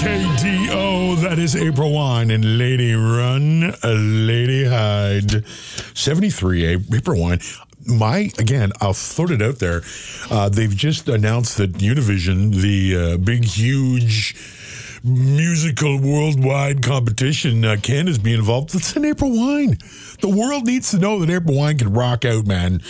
KDO, that is April Wine and Lady Run, Lady Hide. 73, April Wine. I'll float it out there. They've just announced that Univision, the big, huge musical worldwide competition, Canada's being involved. It's an April Wine. The world needs to know that April Wine can rock out, man.